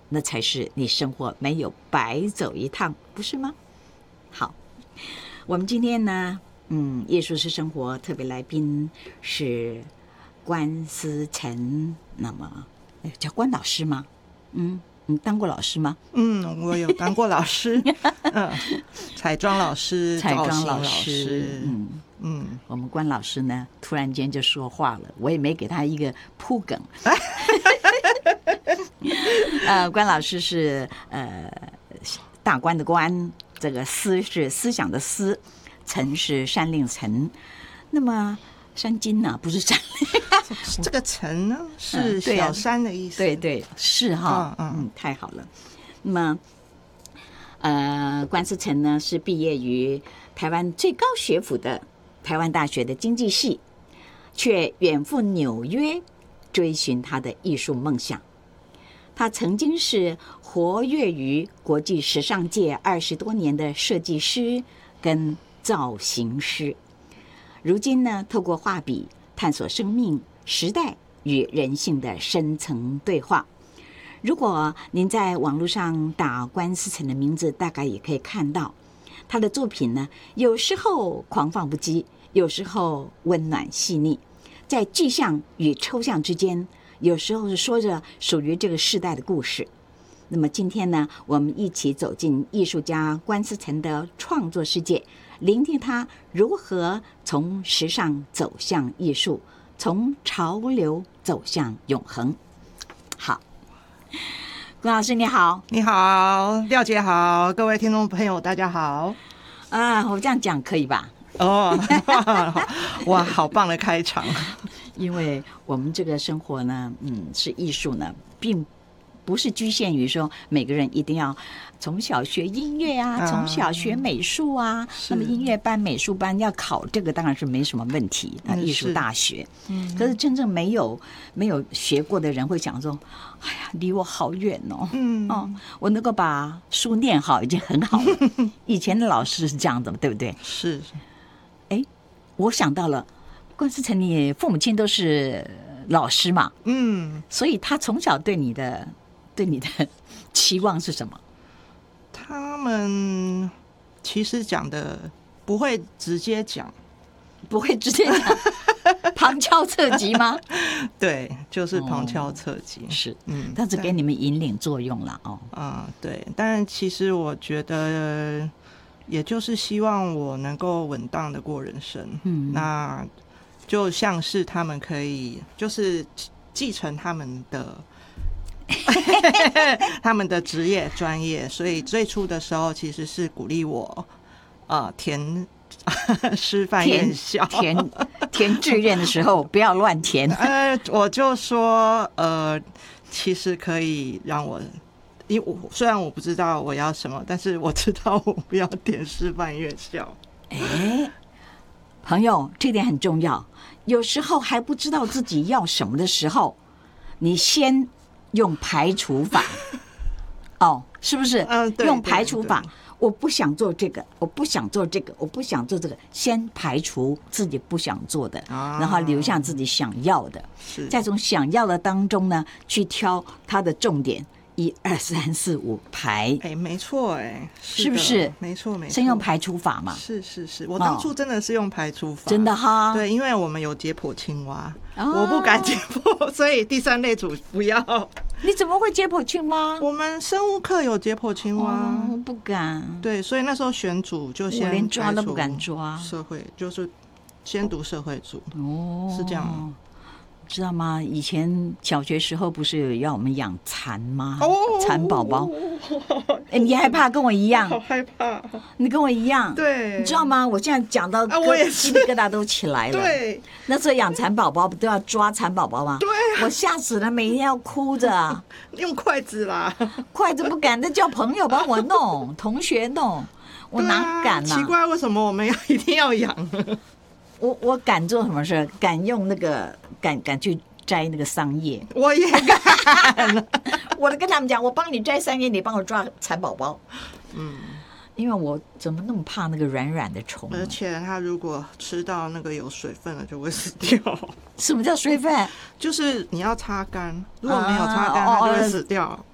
那才是你生活没有白走一趟，不是吗？好，我们今天呢，艺术是生活特别来宾是关思成，那么叫关老师吗？你当过老师吗？ 我有当过老师，彩妆老师、 彩妆造型老师，我们关老师呢，突然间就说话了，我也没给他一个铺梗。关老师是大官的官，这个思是思想的思，陈是山令陈，那么山金呢、不是山令。 这个陈呢是小山的意思， 对，是哈，太好了。那么，关思成呢是毕业于台湾最高学府的台湾大学的经济系，却远赴纽约追寻他的艺术梦想。他曾经是活跃于国际时尚界20多年的设计师跟造型师，如今呢，透过画笔探索生命、时代与人性的深层对话。如果您在网络上打关思成的名字，大概也可以看到他的作品呢，有时候狂放不羁，有时候温暖细腻，在具象与抽象之间，有时候是说着属于这个时代的故事。那么今天呢，我们一起走进艺术家关思成的创作世界，聆听他如何从时尚走向艺术，从潮流走向永恒。好，关老师你好。 你好，廖姐好，各位听众朋友大家好。 我这样讲可以吧？ 哇，好棒的开场。 因为我们这个生活呢，是艺术呢，并不是局限于说每个人一定要从小学音乐啊，从小学美术啊，那么音乐班、美术班要考这个当然是没什么问题，艺术大学。可是真正没有学过的人会想说，哎呀，离我好远哦。我能够把书念好已经很好了。以前的老师是这样的，对不对？ 是。 我想到了。关思成，你父母亲都是老师嘛？所以他从小对你的期望是什么？ 他们其实讲的不会直接讲， 旁敲侧击吗？ 对，就是旁敲侧击， 是，但是给你们引领作用了对，但其实我觉得，也就是希望我能够稳当的过人生，那。就像是他们可以就是继承他们的他们的职业专业，所以最初的时候其实是鼓励我填师范院校， 填志愿的时候不要乱填。 我就说其实可以让我，因为虽然我不知道我要什么，但是我知道我不要填师范院校。 朋友，这点很重要。有时候还不知道自己要什么的时候，你先用排除法，是不是？用排除法，我不想做这个，我不想做这个，我不想做这个，先排除自己不想做的，然后留下自己想要的，再从想要的当中呢，去挑它的重点。1、2、3、4、5排， 没错， 是不是？ 没错， 先用排除法嘛。 是，我当初真的是用排除法， 真的哈。 对，因为我们有解剖青蛙，我不敢解剖，所以第3类组不要。 你怎么会解剖青蛙？ 我们生物课有解剖青蛙， 我不敢。 对，所以那时候选组就先我连抓都不敢抓。 社会就是先读社会组，是这样。 知道吗？以前小学时候不是有要我们养蚕吗？蚕宝宝。你害怕跟我一样？ 好害怕。 你跟我一样。 对。 你知道吗？我现在讲到我也鸡皮疙瘩都起来了。 对。 那时候养蚕宝宝不都要抓蚕宝宝吗？ 对。 我吓死了，每天要哭着。 用筷子啦。 筷子不敢，那叫朋友帮我弄，同学弄，我哪敢奇怪，为什么我们一定要养？ 我敢做什么事？敢用那个敢去摘那个桑叶， 我也敢。 我都跟他们讲，我帮你摘桑叶，你帮我抓蚕宝宝。因为我怎么那么怕那个软软的虫， 而且它如果吃到那个有水分了就会死掉。 什么叫水分？ 就是你要擦干，如果没有擦干它就会死掉。